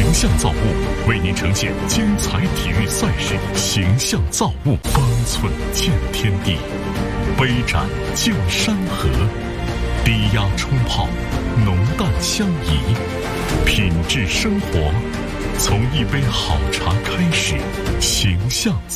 象造物为您呈现精彩体育赛事，形象造物，方寸见天地，杯盏见山河，低压冲泡，浓淡相宜，品质生活，从一杯好茶开始，形象